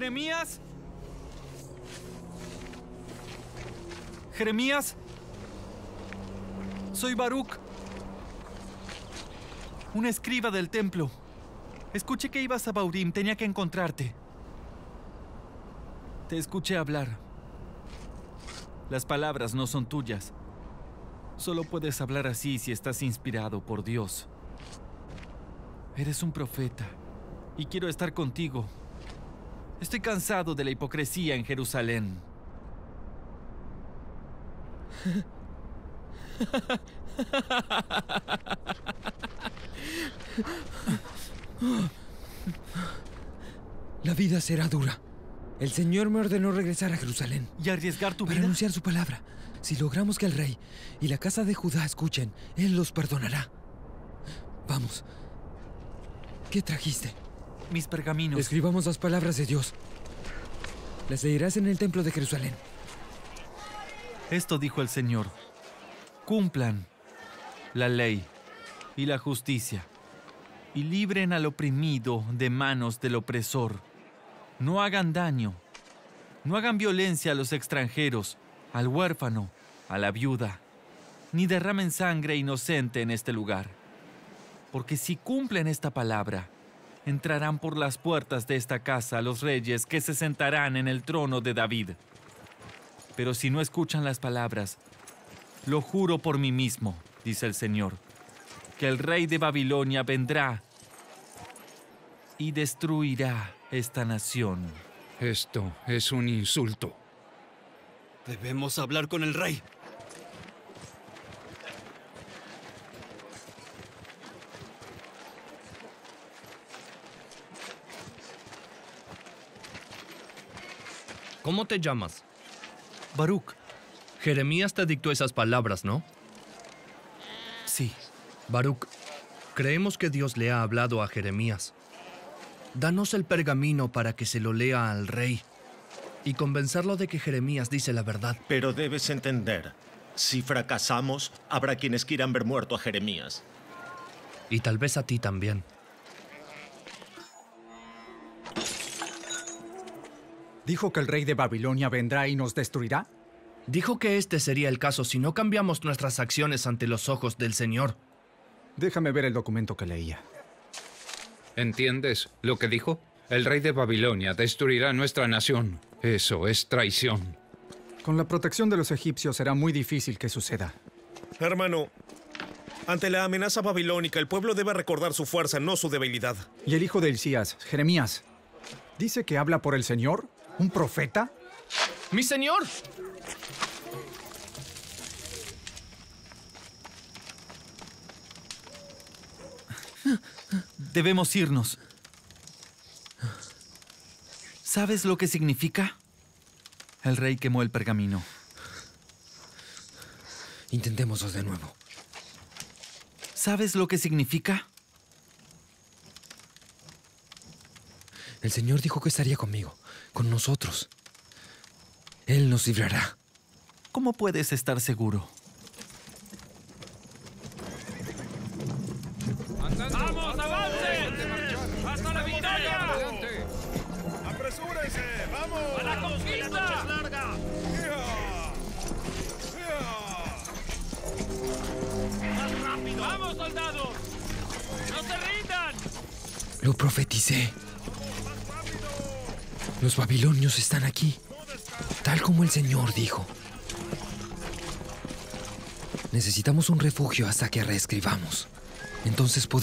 ¿Jeremías? ¿Jeremías? Soy Baruch, un escriba del templo. Escuché que ibas a Baurim, tenía que encontrarte. Te escuché hablar. Las palabras no son tuyas. Solo puedes hablar así si estás inspirado por Dios. Eres un profeta y quiero estar contigo. Estoy cansado de la hipocresía en Jerusalén. La vida será dura. El Señor me ordenó regresar a Jerusalén. ¿Y arriesgar tu para vida? anunciar su palabra. Si logramos que el rey y la casa de Judá escuchen, Él los perdonará. Vamos. ¿Qué trajiste? Mis pergaminos. Escribamos las palabras de Dios. Las leerás en el templo de Jerusalén. Esto dijo el Señor: cumplan la ley y la justicia y libren al oprimido de manos del opresor. No hagan daño, no hagan violencia a los extranjeros, al huérfano, a la viuda, ni derramen sangre inocente en este lugar. Porque si cumplen esta palabra, entrarán por las puertas de esta casa los reyes que se sentarán en el trono de David. Pero si no escuchan las palabras, lo juro por mí mismo, dice el Señor, que el rey de Babilonia vendrá y destruirá esta nación. Esto es un insulto. Debemos hablar con el rey. ¿Cómo te llamas? Baruch. Jeremías te dictó esas palabras, ¿no? Sí. Baruch, creemos que Dios le ha hablado a Jeremías. Danos el pergamino para que se lo lea al rey y convencerlo de que Jeremías dice la verdad. Pero debes entender, si fracasamos, habrá quienes quieran ver muerto a Jeremías. Y tal vez a ti también. ¿Dijo que el rey de Babilonia vendrá y nos destruirá? Dijo que este sería el caso si no cambiamos nuestras acciones ante los ojos del Señor. Déjame ver el documento que leía. ¿Entiendes lo que dijo? El rey de Babilonia destruirá nuestra nación. Eso es traición. Con la protección de los egipcios será muy difícil que suceda. Hermano, ante la amenaza babilónica, el pueblo debe recordar su fuerza, no su debilidad. Y el hijo de Hilcías, Jeremías, ¿dice que habla por el Señor? ¿Un profeta? ¡Mi señor! Debemos irnos. ¿Sabes lo que significa? El rey quemó el pergamino. Intentémoslo de nuevo. ¿Sabes lo que significa? El Señor dijo que estaría conmigo, con nosotros. Él nos librará. ¿Cómo puedes estar seguro? ¡Vamos, avancen! ¡Hasta la victoria! ¡Apresúrense! ¡Vamos! ¡A la conquista! ¡La noche es larga! ¡Más rápido! ¡Vamos, soldados! ¡No se rindan! Lo profeticé. Los babilonios están aquí, tal como el Señor dijo. Necesitamos un refugio hasta que reescribamos. Entonces podemos